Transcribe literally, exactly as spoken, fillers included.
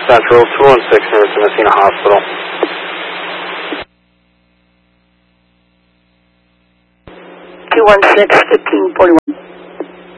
Central, two one six near to Messina Hospital. two one six, fifteen forty-one.